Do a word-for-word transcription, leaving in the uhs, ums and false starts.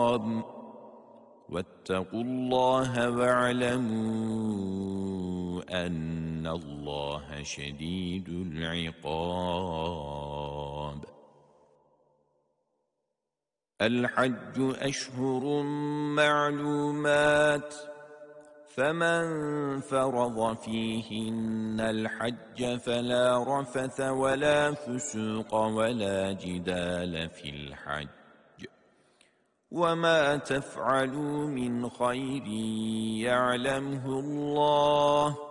الحرام واتقوا الله واعلموا أن الله شديد العقاب. الحج أشهر معلومات، فمن فرض فيهن الحج فلا رفث ولا فسوق ولا جدال في الحج، وما تفعلوا من خير يعلمه الله